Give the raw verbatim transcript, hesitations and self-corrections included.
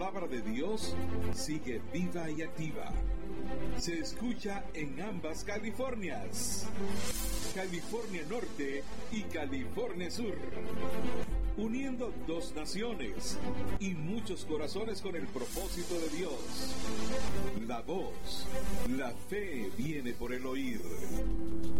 palabra de Dios sigue viva y activa. Se escucha en ambas Californias, California Norte y California Sur, uniendo dos naciones y muchos corazones con el propósito de Dios. La voz, la fe viene por el oír.